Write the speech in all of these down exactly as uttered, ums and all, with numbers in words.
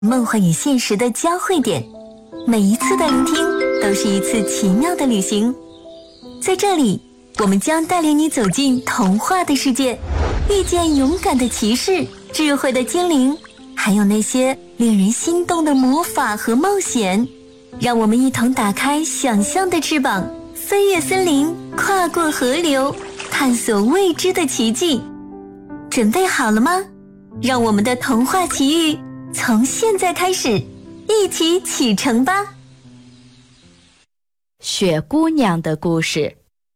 梦幻与现实的交汇点，每一次的聆听都是一次奇妙的旅行。在这里，我们将带领你走进童话的世界，遇见勇敢的骑士、智慧的精灵，还有那些令人心动的魔法和冒险。让我们一同打开想象的翅膀，飞越森林，跨过河流，探索未知的奇迹。准备好了吗？让我们的童话奇遇从现在开始，一起启程吧！ 雪姑娘的故事。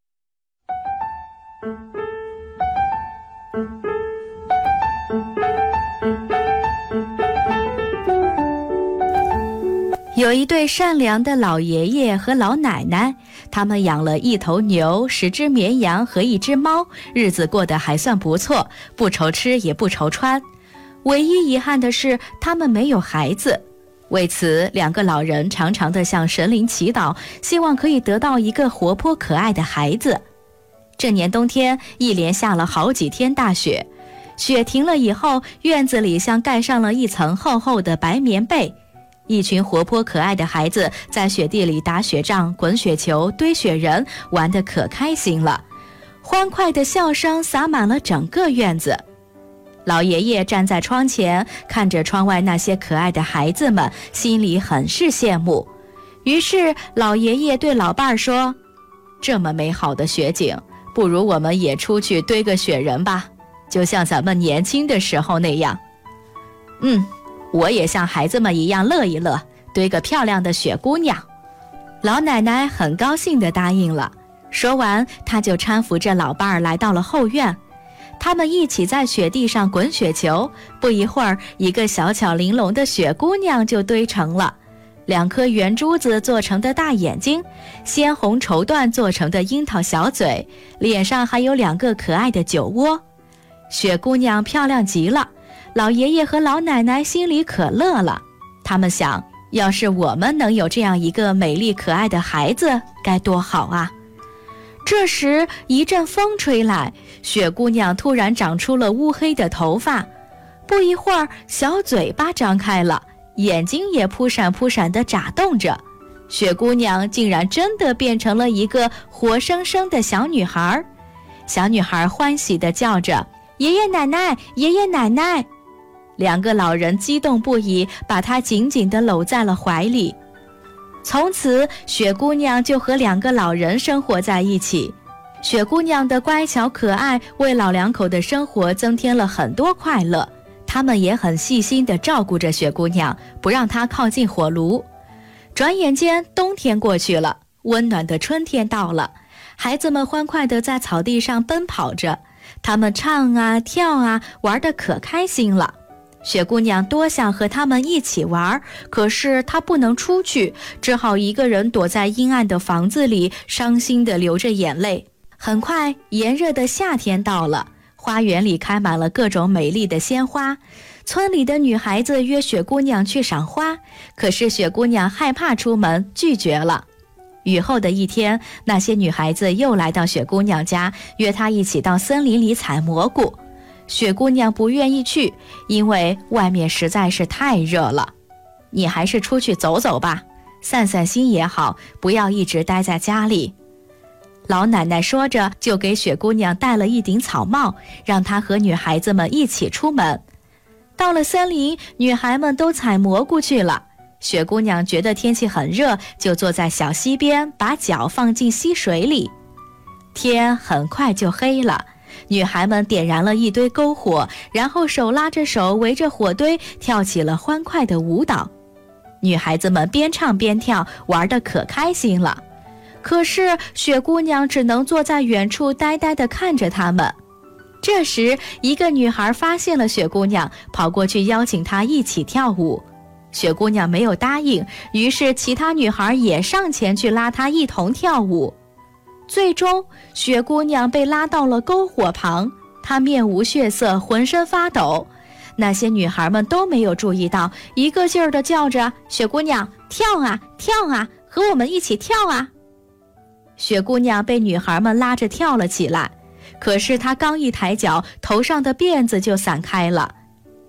有一对善良的老爷爷和老奶奶，他们养了一头牛、十只绵羊和一只猫，日子过得还算不错，不愁吃也不愁穿。唯一遗憾的是，他们没有孩子。为此，两个老人常常地向神灵祈祷，希望可以得到一个活泼可爱的孩子。这年冬天，一连下了好几天大雪，雪停了以后，院子里像盖上了一层厚厚的白棉被。一群活泼可爱的孩子在雪地里打雪仗、滚雪球、堆雪人，玩得可开心了。欢快的笑声洒满了整个院子。老爷爷站在窗前，看着窗外那些可爱的孩子们，心里很是羡慕。于是老爷爷对老伴儿说：这么美好的雪景，不如我们也出去堆个雪人吧，就像咱们年轻的时候那样。嗯，我也像孩子们一样乐一乐，堆个漂亮的雪姑娘。老奶奶很高兴地答应了。说完，她就搀扶着老伴儿来到了后院。他们一起在雪地上滚雪球，不一会儿，一个小巧玲珑的雪姑娘就堆成了。两颗圆珠子做成的大眼睛，鲜红绸缎做成的樱桃小嘴，脸上还有两个可爱的酒窝。雪姑娘漂亮极了，老爷爷和老奶奶心里可乐了。他们想，要是我们能有这样一个美丽可爱的孩子，该多好啊！这时一阵风吹来，雪姑娘突然长出了乌黑的头发，不一会儿，小嘴巴张开了，眼睛也扑闪扑闪地眨动着。雪姑娘竟然真的变成了一个活生生的小女孩。小女孩欢喜地叫着：爷爷奶奶，爷爷奶奶！两个老人激动不已，把她紧紧地搂在了怀里。从此，雪姑娘就和两个老人生活在一起。雪姑娘的乖巧可爱，为老两口的生活增添了很多快乐。他们也很细心地照顾着雪姑娘，不让她靠近火炉。转眼间，冬天过去了，温暖的春天到了。孩子们欢快地在草地上奔跑着，他们唱啊跳啊，玩得可开心了。雪姑娘多想和他们一起玩，可是她不能出去，只好一个人躲在阴暗的房子里，伤心地流着眼泪。很快，炎热的夏天到了，花园里开满了各种美丽的鲜花。村里的女孩子约雪姑娘去赏花，可是雪姑娘害怕出门，拒绝了。雨后的一天，那些女孩子又来到雪姑娘家，约她一起到森林里采蘑菇。雪姑娘不愿意去，因为外面实在是太热了。你还是出去走走吧，散散心也好，不要一直待在家里。老奶奶说着，就给雪姑娘戴了一顶草帽，让她和女孩子们一起出门。到了森林，女孩们都采蘑菇去了。雪姑娘觉得天气很热，就坐在小溪边，把脚放进溪水里。天很快就黑了，女孩们点燃了一堆篝火，然后手拉着手围着火堆跳起了欢快的舞蹈。女孩子们边唱边跳，玩得可开心了。可是雪姑娘只能坐在远处呆呆地看着她们。这时一个女孩发现了雪姑娘，跑过去邀请她一起跳舞。雪姑娘没有答应，于是其他女孩也上前去拉她一同跳舞。最终，雪姑娘被拉到了篝火旁，她面无血色，浑身发抖。那些女孩们都没有注意到，一个劲儿地叫着：雪姑娘，跳啊跳啊，和我们一起跳啊！雪姑娘被女孩们拉着跳了起来，可是她刚一抬脚，头上的辫子就散开了。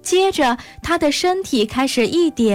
接着他的身体开始一点